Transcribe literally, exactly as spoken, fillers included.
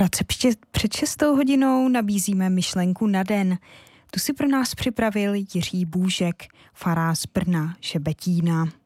Krátce před šestou hodinou nabízíme myšlenku na den. Tu si pro nás připravil Jiří Bůžek, farář z Brna Šebetína.